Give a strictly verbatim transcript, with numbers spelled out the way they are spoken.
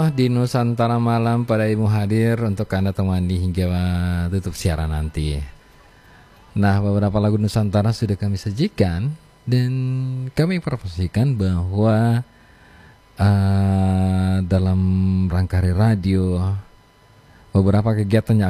Di Nusantara Malam pada Ibu hadir untuk Anda temani hingga tutup siaran nanti. Nah, beberapa lagu Nusantara sudah kami sajikan dan kami informasikan bahwa uh, dalam rangka hari radio beberapa kegiatan yang